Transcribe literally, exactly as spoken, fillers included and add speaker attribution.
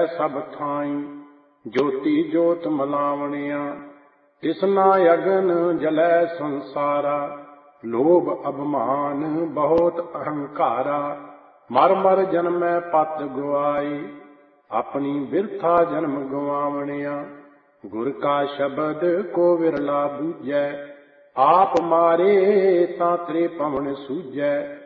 Speaker 1: ਸਭ ਥਾਈ, ਜੋਤੀ ਜੋਤ ਮਲਾਵਣਿਆ। ਤਿਸਨਾ ਅਗਨ ਜਲੈ ਸੰਸਾਰਾ, ਲੋਭ ਅਭਿਮਾਨ ਬਹੁਤ ਅਹੰਕਾਰਾ। ਮਰ ਮਰ ਜਨਮੈ ਪਤ ਗੁਆਈ, ਆਪਣੀ ਬਿਰਥਾ ਜਨਮ ਗਵਾਵਣਿਆ। ਗੁਰ ਕਾ ਸ਼ਬਦ ਕੋ ਵਿਰਲਾ ਬੂਝੈ, ਆਪ ਮਾਰੇ ਤਾਂ ਤ੍ਰੇ ਪਵਨ ਸੂਝੈ।